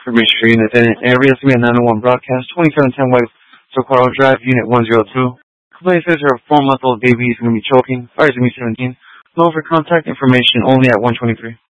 Information for Unit in areas to be a 901 broadcast, 2710 West Socorro Drive, Unit 102. Complaint says her 4-month-old baby is going to be choking. Fire is going to be 17. Loan for contact information only at 123.